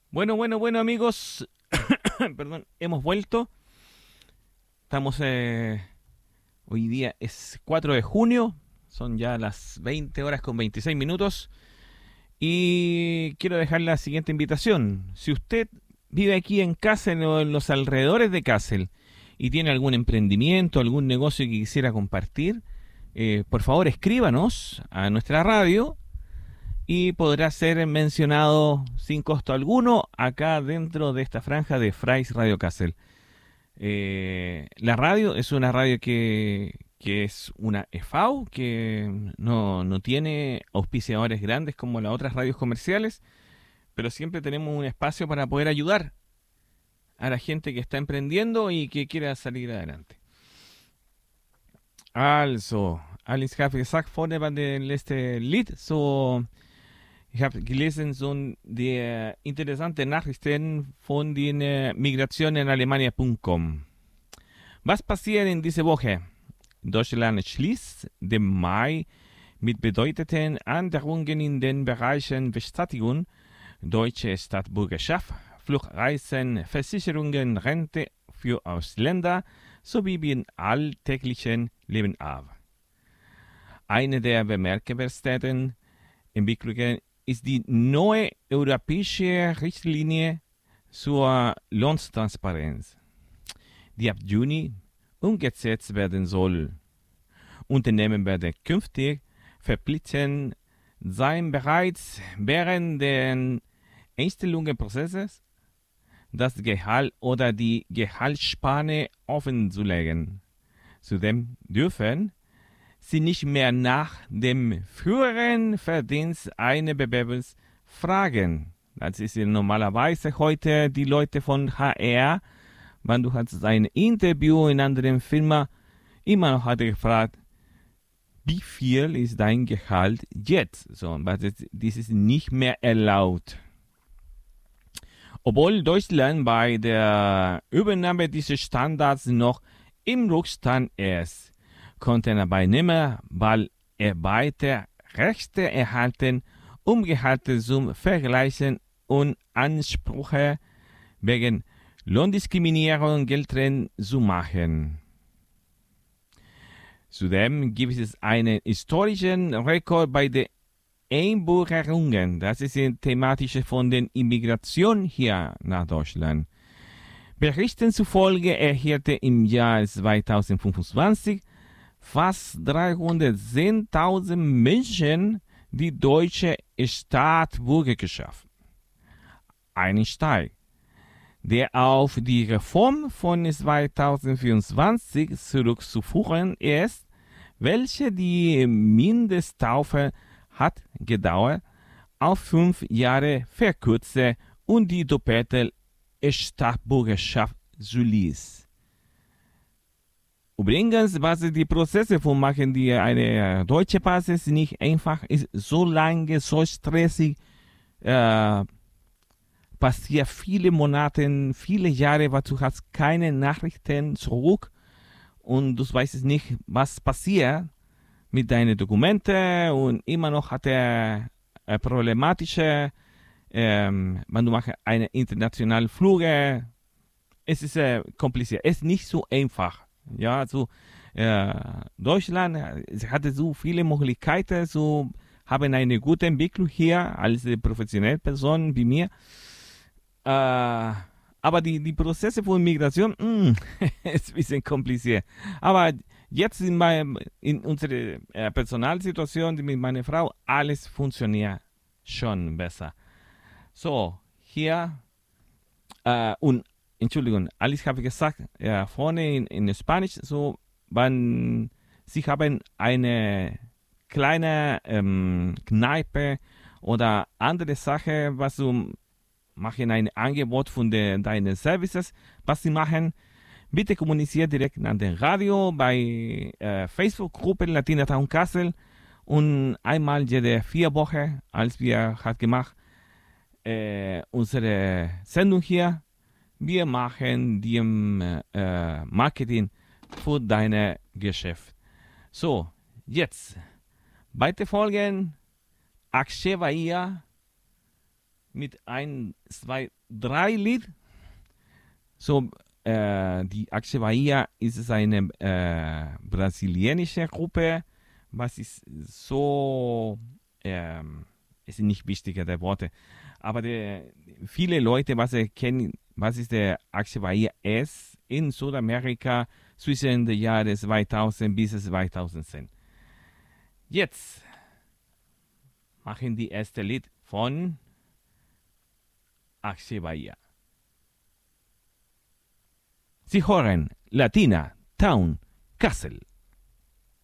Bueno, amigos. Perdón, hemos vuelto. Estamos, hoy día es 4 de junio. Son ya las 20 horas con 26 minutos. Y quiero dejar la siguiente invitación. Si usted vive aquí en Kassel o en los alrededores de Kassel y tiene algún emprendimiento, algún negocio que quisiera compartir, por favor escríbanos a nuestra radio y podrá ser mencionado sin costo alguno acá dentro de esta franja de Frais Radio Kassel. La radio es una radio que es una EFAU, que no tiene auspiciadores grandes como las otras radios comerciales, pero siempre tenemos un espacio para poder ayudar a la gente que está emprendiendo y que quiera salir adelante. Also, Alice habe gesagt vorne bei dem letzten Lied, so ich habe gelesen so die interessante Nachrichten von den Migrationen-in-Alemania.com. Was passiert in dieser Woche? Deutschland schließt den Mai mit bedeutenden Änderungen in den Bereichen Bestattung, deutsche Staatsbürgerschaft, Flugreisen, Versicherungen, Rente für Ausländer sowie im alltäglichen Leben ab. Eine der bemerkenswerten Entwicklungen ist die neue europäische Richtlinie zur Lohntransparenz, die ab Juni umgesetzt werden soll. Unternehmen werden künftig verpflichtet sein, bereits während des Einstellungsprozesses das Gehalt oder die Gehaltsspanne offenzulegen. Zudem dürfen sie nicht mehr nach dem früheren Verdienst eines Bewerbers fragen. Das ist ja normalerweise heute die Leute von HR, wenn du hast ein Interview in einer anderen Firma, immer noch hat er gefragt, wie viel ist dein Gehalt jetzt? So, das ist nicht mehr erlaubt. Obwohl Deutschland bei der Übernahme dieser Standards noch im Rückstand ist, konnten Arbeitnehmer bald Arbeiterrechte erhalten, um Gehalte zum Vergleichen und Ansprüche wegen Lohndiskriminierung geltend zu machen. Zudem gibt es einen historischen Rekord bei den Einbürgerungen. Das ist die thematische von der Immigration hier nach Deutschland. Berichten zufolge erhielten im Jahr 2025 fast 310.000 Menschen die deutsche Staatsbürgerschaft. Ein Steig, der auf die Reform von 2024 zurückzuführen ist, welche die Mindesttaufe hat gedauert, auf 5 Jahre verkürzte und die doppelte Staatsbürgerschaft zuließ. Übrigens, was die Prozesse von machen, die eine deutsche Basis nicht einfach ist, so lange, so stressig, passiert viele Monate, viele Jahre, weil du hast keine Nachrichten zurück und du weißt nicht, was passiert mit deinen Dokumenten und immer noch hat er problematische, wenn du machst eine internationale Flüge, es ist kompliziert, es ist nicht so einfach. Ja, also Deutschland hatte so viele Möglichkeiten, so haben eine gute Entwicklung hier als professionelle Person wie mir. Aber die Prozesse von Migration ist ein bisschen kompliziert. Aber jetzt in unserer Personalsituation mit meiner Frau, alles funktioniert schon besser. So, hier und Entschuldigung, alles habe ich gesagt, vorne in Spanisch, so, wenn Sie haben eine kleine Kneipe oder andere Sache, was du machen ein Angebot von deinen Services, was sie machen, bitte kommuniziert direkt an den Radio, bei Facebook-Gruppe Latina Town Kassel und einmal jede 4 Wochen, als wir hat gemacht, unsere Sendung hier, wir machen die Marketing für dein Geschäft. So, jetzt, weiter folgen, Akshay Bahia, mit 1, 2, 3 Lied. So, die Axe Bahia ist eine brasilianische Gruppe, was ist so, es sind nicht wichtige der Worte, aber viele Leute, was kennen, was ist der Axe Bahia ist in Südamerika zwischen den Jahren 2000 bis 2010. Jetzt machen die erste Lied von Axe Bahia. Sie hören Latina Town Kassel.